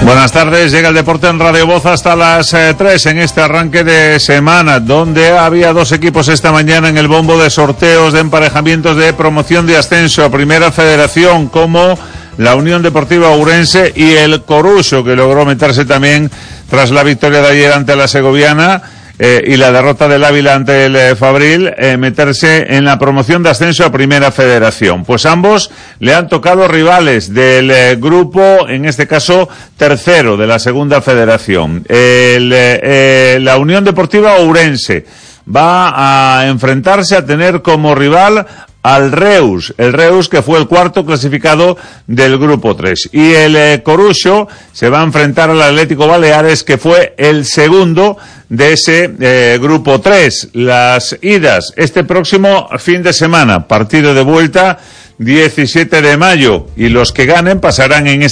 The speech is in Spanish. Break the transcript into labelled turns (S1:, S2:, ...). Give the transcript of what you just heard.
S1: Buenas tardes, llega el deporte en Radio Voz hasta las 3 en este arranque de semana, donde había dos equipos esta mañana en el bombo de sorteos de emparejamientos de promoción de ascenso a Primera Federación, como la Unión Deportiva Ourense y el Coruxo, que logró meterse también tras la victoria de ayer ante la Segoviana y la derrota del Ávila ante el Fabril, meterse en la promoción de ascenso a Primera Federación. Pues ambos le han tocado rivales del grupo, en este caso tercero de la Segunda Federación. La Unión Deportiva Ourense va a enfrentarse, a tener como rival al Reus, el Reus que fue el cuarto clasificado del grupo 3. Y el Coruxo se va a enfrentar al Atlético Baleares, que fue el segundo de ese grupo 3. Las idas este próximo fin de semana, partido de vuelta 17 de mayo, y los que ganen pasarán en